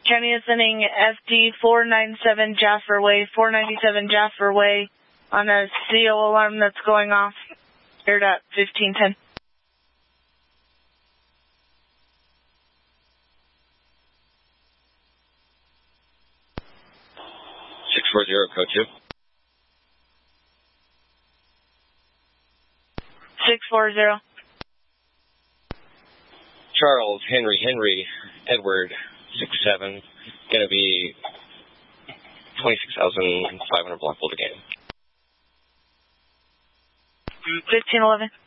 County is sending FD 497 Jasper Way, 497 Jasper Way on a CO alarm that's going off. Aired at 1510. 640, code 2. 640. Charles, Henry, Edward, 67. Gonna be 26,500 block boulder game. 1511.